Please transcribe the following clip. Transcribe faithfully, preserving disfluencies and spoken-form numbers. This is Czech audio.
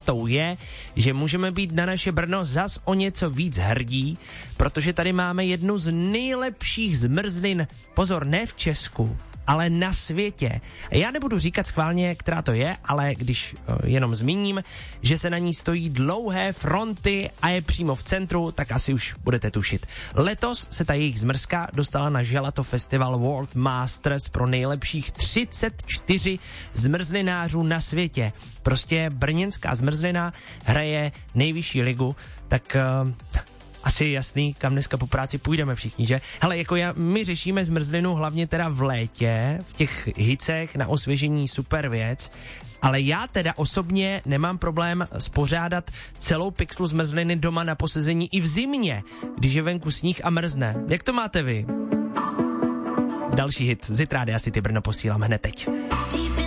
novinkou je, že můžeme být na naše Brno zas o něco víc hrdí, protože tady máme jednu z nejlepších zmrzlin, pozor, ne v Česku, ale na světě. Já nebudu říkat schválně, která to je, ale když uh, jenom zmíním, že se na ní stojí dlouhé fronty a je přímo v centru, tak asi už budete tušit. Letos se ta jejich zmrzka dostala na Gelato Festival World Masters pro nejlepších třicet čtyři zmrzlinářů na světě. Prostě brněnská zmrzlina hraje nejvyšší ligu, tak... Uh, Asi je jasný, kam dneska po práci půjdeme všichni, že? Hele, jako já, my řešíme zmrzlinu hlavně teda v létě, v těch hicech na osvěžení super věc, ale já teda osobně nemám problém spořádat celou pixlu zmrzliny doma na posezení i v zimě, když je venku sníh a mrzne. Jak to máte vy? Další hit z Hit Rádia City Brno posílám hned teď.